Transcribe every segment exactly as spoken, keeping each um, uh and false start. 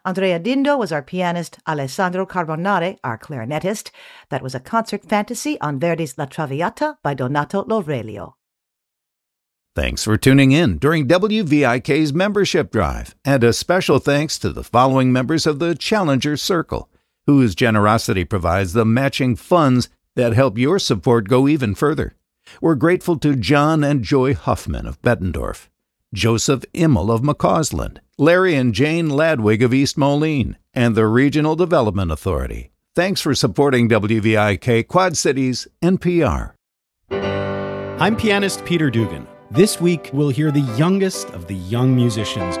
Andrea Dindo was our pianist, Alessandro Carbonare, our clarinetist. That was a concert fantasy on Verdi's La Traviata by Donato Laurelio. Thanks for tuning in during W V I K's membership drive, and a special thanks to the following members of the Challenger Circle, whose generosity provides the matching funds that help your support go even further. We're grateful to John and Joy Huffman of Bettendorf, Joseph Immel of McCausland, Larry and Jane Ladwig of East Moline, and the Regional Development Authority. Thanks for supporting W V I K Quad Cities N P R. I'm pianist Peter Dugan. This week, we'll hear the youngest of the young musicians.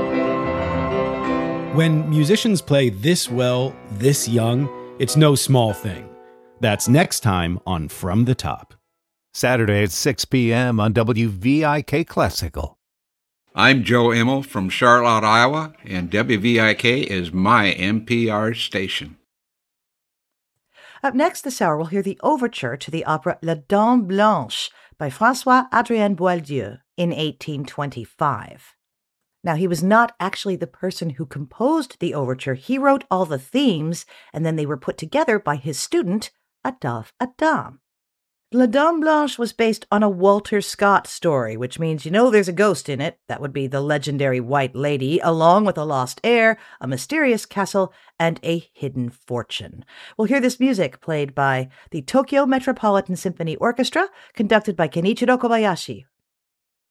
When musicians play this well, this young, it's no small thing. That's next time on From the Top. Saturday at six p.m. on W V I K Classical. I'm Joe Immel from Charlotte, Iowa, and W V I K is my N P R station. Up next this hour, we'll hear the overture to the opera La Dame Blanche by François-Adrien Boieldieu in eighteen twenty-five. Now, he was not actually the person who composed the overture. He wrote all the themes, and then they were put together by his student, Adolphe Adam. La Dame Blanche was based on a Walter Scott story, which means you know there's a ghost in it. That would be the legendary White Lady, along with a lost heir, a mysterious castle, and a hidden fortune. We'll hear this music played by the Tokyo Metropolitan Symphony Orchestra, conducted by Kenichiro Kobayashi,